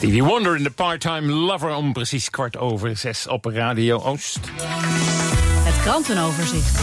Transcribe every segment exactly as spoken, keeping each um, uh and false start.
Stevie Wonder in The Part-Time Lover om precies kwart over zes op Radio Oost. Het krantenoverzicht.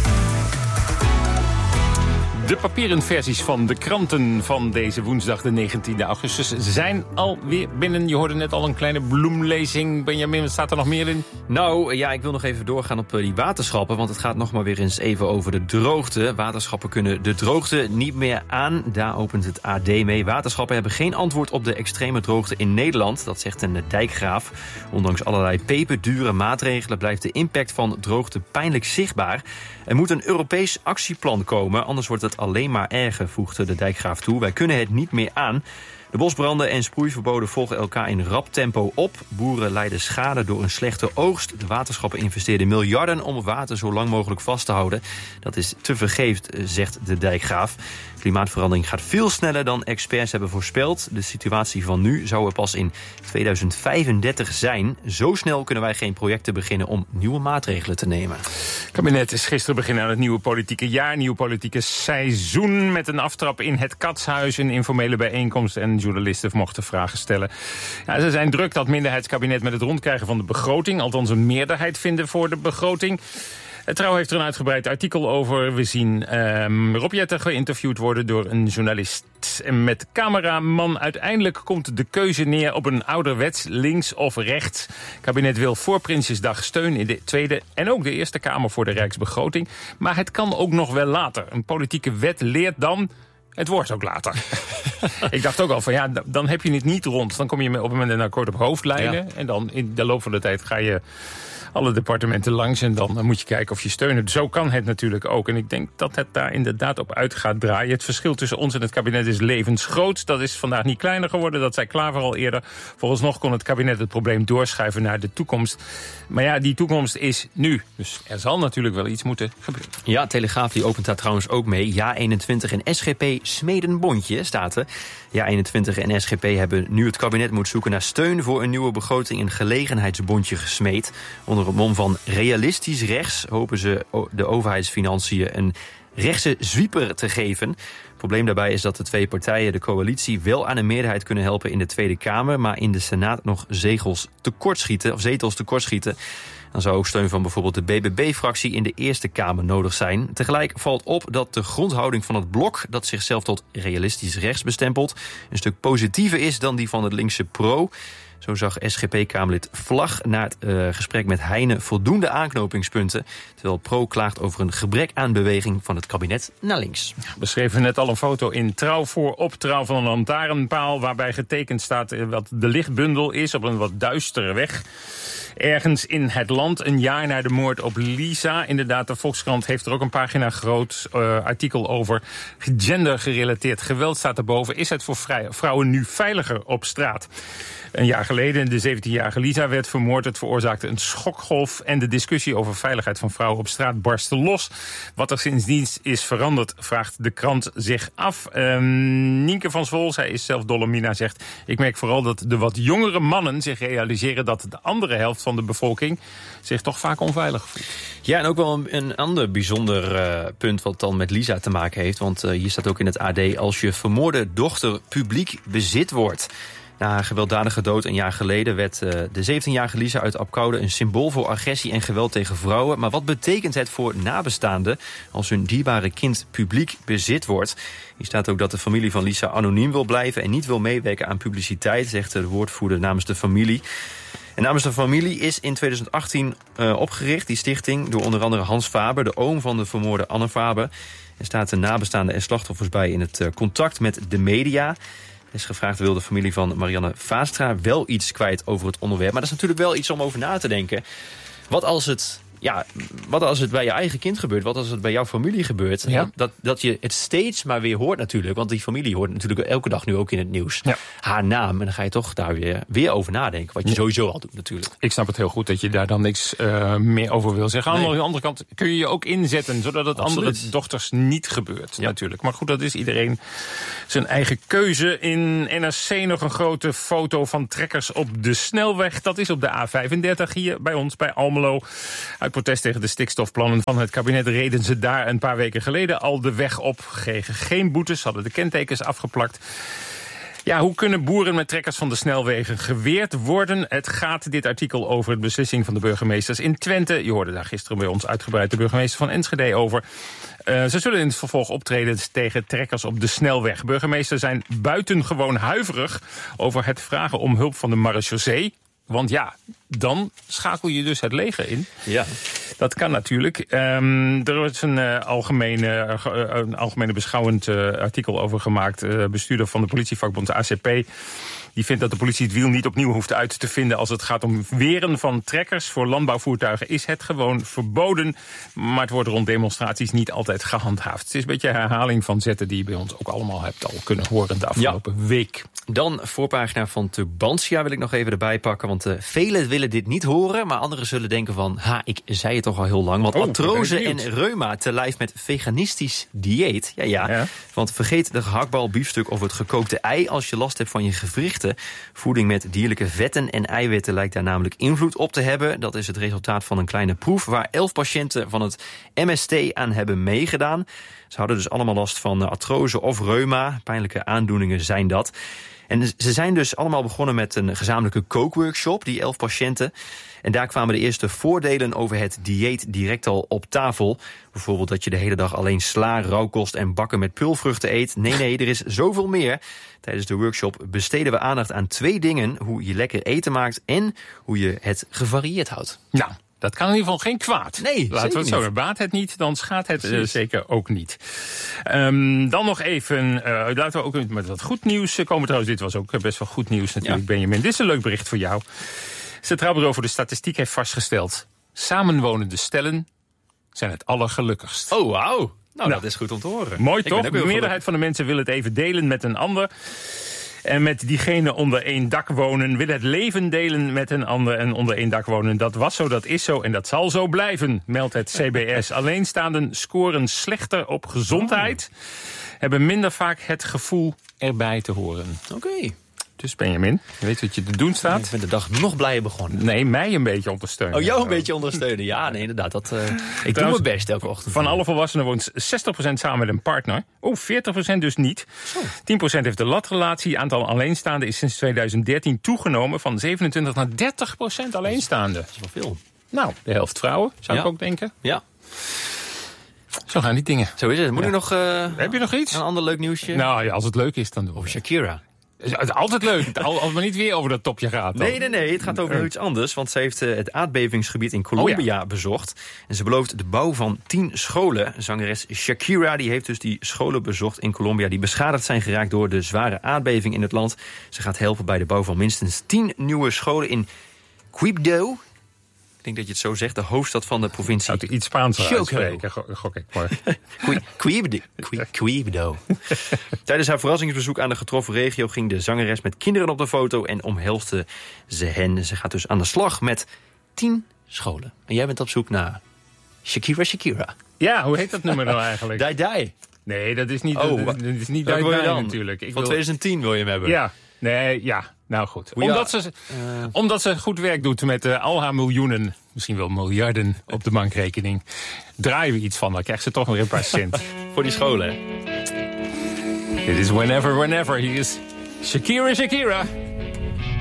De papieren versies van de kranten van deze woensdag, de negentiende augustus, zijn alweer binnen. Je hoorde net al een kleine bloemlezing. Benjamin, wat staat er nog meer in? Nou, ja, ik wil nog even doorgaan op die waterschappen, want het gaat nog maar weer eens even over de droogte. Waterschappen kunnen de droogte niet meer aan. Daar opent het A D mee. Waterschappen hebben geen antwoord op de extreme droogte in Nederland. Dat zegt een dijkgraaf. Ondanks allerlei peperdure maatregelen blijft de impact van droogte pijnlijk zichtbaar. Er moet een Europees actieplan komen, anders wordt het alleen maar erger, voegde de dijkgraaf toe. Wij kunnen het niet meer aan. De bosbranden en sproeiverboden volgen elkaar in rap tempo op. Boeren lijden schade door een slechte oogst. De waterschappen investeerden miljarden om water zo lang mogelijk vast te houden. Dat is tevergeefs, zegt de dijkgraaf. Klimaatverandering gaat veel sneller dan experts hebben voorspeld. De situatie van nu zou er pas in tweeduizend vijfendertig zijn. Zo snel kunnen wij geen projecten beginnen om nieuwe maatregelen te nemen. Het kabinet is gisteren beginnen aan het nieuwe politieke jaar, nieuw politieke seizoen, met een aftrap in het Katshuis, een informele bijeenkomst en journalisten mochten vragen stellen. Ja, ze zijn druk dat minderheidskabinet met het rondkrijgen van de begroting, althans een meerderheid vinden voor de begroting. Het Trouw heeft er een uitgebreid artikel over. We zien um, Rob Jetten geïnterviewd worden door een journalist met cameraman. Uiteindelijk komt de keuze neer op een ouderwets links of rechts. Het kabinet wil voor Prinsjesdag steun in de Tweede en ook de Eerste Kamer voor de Rijksbegroting. Maar het kan ook nog wel later. Een politieke wet leert dan, het wordt ook later. Ik dacht ook al van ja, dan heb je het niet rond. Dan kom je op een moment in een akkoord op hoofdlijnen. Ja. En dan in de loop van de tijd ga je alle departementen langs en dan moet je kijken of je steun hebt. Zo kan het natuurlijk ook. En ik denk dat het daar inderdaad op uit gaat draaien. Het verschil tussen ons en het kabinet is levensgroot. Dat is vandaag niet kleiner geworden. Dat zei Klaver al eerder. Vooralsnog kon het kabinet het probleem doorschuiven naar de toekomst. Maar ja, die toekomst is nu. Dus er zal natuurlijk wel iets moeten gebeuren. Ja, Telegraaf die opent daar trouwens ook mee. Ja eenentwintig en S G P smeden een bondje, staat er. Ja eenentwintig en S G P hebben nu het kabinet moet zoeken naar steun voor een nieuwe begroting een gelegenheidsbondje gesmeed. Onder het mom van realistisch rechts hopen ze de overheidsfinanciën een rechtse zwieper te geven. Het probleem daarbij is dat de twee partijen de coalitie wel aan een meerderheid kunnen helpen in de Tweede Kamer, maar in de Senaat nog zegels tekortschieten, of zetels tekortschieten. Dan zou ook steun van bijvoorbeeld de B B B-fractie in de Eerste Kamer nodig zijn. Tegelijk valt op dat de grondhouding van het blok, dat zichzelf tot realistisch rechts bestempelt, een stuk positiever is dan die van het linkse Pro. Zo zag S G P-Kamerlid Vlag na het uh, gesprek met Heine voldoende aanknopingspunten, terwijl Pro klaagt over een gebrek aan beweging van het kabinet naar links. We beschreven net al een foto in Trouw voor op Trouw van een lantaarnpaal, waarbij getekend staat wat de lichtbundel is op een wat duistere weg. Ergens in het land, een jaar na de moord op Lisa. Inderdaad, de Volkskrant heeft er ook een pagina groot uh, artikel over. Gendergerelateerd geweld staat erboven. Is het voor vrouwen nu veiliger op straat? Een jaar geleden, de zeventienjarige Lisa werd vermoord. Het veroorzaakte een schokgolf en de discussie over veiligheid van vrouwen op straat barstte los. Wat er sindsdien is veranderd, vraagt de krant zich af. Um, Nienke van Zwol, zij is zelf Dolomina, zegt: ik merk vooral dat de wat jongere mannen zich realiseren dat de andere helft van de bevolking zich toch vaak onveilig voelt. Ja, en ook wel een, een ander bijzonder uh, punt wat dan met Lisa te maken heeft. Want uh, hier staat ook in het A D: als je vermoorde dochter publiek bezit wordt. Na haar gewelddadige dood een jaar geleden werd uh, de zeventienjarige Lisa uit Apkoude een symbool voor agressie en geweld tegen vrouwen. Maar wat betekent het voor nabestaanden als hun dierbare kind publiek bezit wordt? Hier staat ook dat de familie van Lisa anoniem wil blijven en niet wil meewerken aan publiciteit, zegt de woordvoerder namens de familie. En namens de familie is in tweeduizend achttien uh, opgericht, die stichting, door onder andere Hans Faber, de oom van de vermoorde Anne Faber. Er staat de nabestaanden en slachtoffers bij in het uh, contact met de media. Er is gevraagd, wil de familie van Marianne Vaastra wel iets kwijt over het onderwerp. Maar dat is natuurlijk wel iets om over na te denken. Wat als het, ja, wat als het bij je eigen kind gebeurt? Wat als het bij jouw familie gebeurt? Ja. Dat, dat je het steeds maar weer hoort natuurlijk. Want die familie hoort natuurlijk elke dag nu ook in het nieuws. Ja. Haar naam. En dan ga je toch daar weer, weer over nadenken. Wat je ja. sowieso al doet natuurlijk. Ik snap het heel goed dat je daar dan niks uh, meer over wil zeggen. Nee. Aan de andere kant kun je je ook inzetten, zodat het Absoluut. andere dochters niet gebeurt. Ja. Natuurlijk. Maar goed, dat is iedereen zijn eigen keuze. In N R C nog een grote foto van trekkers op de snelweg. Dat is op de A vijfendertig hier bij ons, bij Almelo. Uit protest tegen de stikstofplannen van het kabinet reden ze daar een paar weken geleden al de weg op. Kregen geen boetes, hadden de kentekens afgeplakt. Ja, hoe kunnen boeren met trekkers van de snelwegen geweerd worden? Het gaat dit artikel over de beslissing van de burgemeesters in Twente. Je hoorde daar gisteren bij ons uitgebreid de burgemeester van Enschede over. Uh, ze zullen in het vervolg optreden tegen trekkers op de snelweg. Burgemeesters zijn buitengewoon huiverig over het vragen om hulp van de marechaussee. Want ja, dan schakel je dus het leger in. Ja. Dat kan natuurlijk. Um, er is een, uh, algemene, uh, een algemene beschouwend uh, artikel over gemaakt. Uh, bestuurder van de politievakbond A C P. Die vindt dat de politie het wiel niet opnieuw hoeft uit te vinden. Als het gaat om weren van trekkers voor landbouwvoertuigen is het gewoon verboden. Maar het wordt rond demonstraties niet altijd gehandhaafd. Het is een beetje een herhaling van zetten die je bij ons ook allemaal hebt al kunnen horen de afgelopen ja. week. Dan voorpagina van Tubantia wil ik nog even erbij pakken. Want uh, velen willen dit niet horen. Maar anderen zullen denken van, ha, ik zei het toch al heel lang. Want oh, artrose en reuma te lijf met veganistisch dieet. Ja, ja, ja. Want vergeet de gehaktbal, biefstuk of het gekookte ei als je last hebt van je gewrichten. Voeding met dierlijke vetten en eiwitten lijkt daar namelijk invloed op te hebben. Dat is het resultaat van een kleine proef waar elf patiënten van het M S T aan hebben meegedaan. Ze hadden dus allemaal last van artrose of reuma. Pijnlijke aandoeningen zijn dat. En ze zijn dus allemaal begonnen met een gezamenlijke kookworkshop, die elf patiënten. En daar kwamen de eerste voordelen over het dieet direct al op tafel. Bijvoorbeeld dat je de hele dag alleen sla, rauwkost en bakken met pulvruchten eet. Nee, nee, er is zoveel meer. Tijdens de workshop besteden we aandacht aan twee dingen. Hoe je lekker eten maakt en hoe je het gevarieerd houdt. Nou, dat kan in ieder geval geen kwaad. Nee, laten we het zo. Baat het niet, dan schaadt het uh, zeker ook niet. Um, dan nog even, uh, laten we ook met wat goed nieuws komen. Trouwens, dit was ook best wel goed nieuws natuurlijk, ja. Benjamin. Dit is een leuk bericht voor jou. Het Centraal Bureau voor de Statistiek heeft vastgesteld: samenwonende stellen zijn het allergelukkigst. Oh, wauw. Nou, nou, dat is goed om te horen. Mooi toch? De meerderheid van de mensen wil het even delen met een ander. En met diegene onder één dak wonen, wil het leven delen met een ander en onder één dak wonen. Dat was zo, dat is zo en dat zal zo blijven, meldt het C B S. Alleenstaanden scoren slechter op gezondheid, oh. hebben minder vaak het gevoel erbij te horen. Oké. Okay. Dus Benjamin, je weet wat je te doen staat. Ik ben de dag nog blijer begonnen. Nee, mij een beetje ondersteunen. Oh, jou een beetje ondersteunen. Ja, nee, inderdaad. Dat, uh, ik Trouwens, doe mijn best elke ochtend. Van alle volwassenen woont zestig procent samen met een partner. Oh, veertig procent dus niet. Zo. tien procent heeft de latrelatie. Aantal alleenstaanden is sinds tweeduizend dertien toegenomen van zevenentwintig naar dertig procent alleenstaanden. Dat is wel veel. Nou, de helft vrouwen, zou ja. ik ook denken. Ja. Zo gaan die dingen. Zo is het. Moet ja. ik nog... Uh, Heb je nog iets? Een ander leuk nieuwsje? Nou ja, als het leuk is, dan doen we. Over Shakira. Het is altijd leuk, als het maar niet weer over dat topje gaat. Dan. Nee, nee, nee, het gaat over uh. iets anders. Want ze heeft uh, het aardbevingsgebied in Colombia oh, ja. bezocht. En ze belooft de bouw van tien scholen. Zangeres Shakira die heeft dus die scholen bezocht in Colombia, die beschadigd zijn geraakt door de zware aardbeving in het land. Ze gaat helpen bij de bouw van minstens tien nieuwe scholen in Quibdó. Ik denk dat je het zo zegt, de hoofdstad van de provincie. Zou het iets Spaans uitspreken, gok ik maar. Quibdó. Tijdens haar verrassingsbezoek aan de getroffen regio ging de zangeres met kinderen op de foto en omhelste ze hen. Ze gaat dus aan de slag met tien scholen. En jij bent op zoek naar Shakira Shakira. Ja, hoe heet dat nummer nou eigenlijk? Die Die. Nee, dat is niet, oh, dat is niet Die Die natuurlijk. Ik Van wil... twintig tien wil je hem hebben? Ja, nee, ja. Nou goed, omdat ze, uh, omdat ze goed werk doet met uh, al haar miljoenen, misschien wel miljarden op de bankrekening, draaien we iets van, dan krijgt ze toch weer een paar cent. Voor die scholen. Dit is Whenever, Whenever. Hier is Shakira, Shakira.